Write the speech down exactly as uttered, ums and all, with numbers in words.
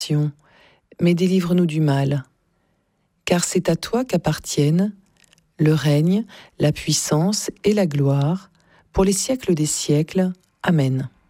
mais délivre-nous du mal. Car c'est à toi qu'appartiennent le règne, la puissance et la gloire, pour les siècles des siècles. Amen.